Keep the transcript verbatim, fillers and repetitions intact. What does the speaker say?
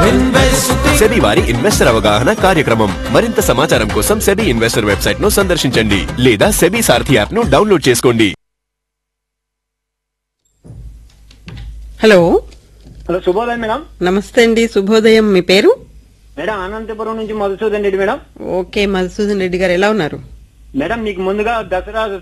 SEBI వారి investor అవగాహన కార్యక్రమం. మరింత సమాచారం కోసం సెబీ ఇన్వెస్టర్ వెబ్సైట్ ను సందర్శించండి లేదా సెబీ సారథి యాప్ ను డౌన్లోడ్ చేసుకోండి. హలో హలో, శుభోదయం మేడం. నమస్తే అండి, శుభోదయం. మీ పేరు? మేడం అనంతపురం నుంచి మధుసూదన్ రెడ్డి మేడం. ఓకే, మధుసూదన్ రెడ్డి గారు ఎలా ఉన్నారు? మేడం మీకు ముందుగా దసరా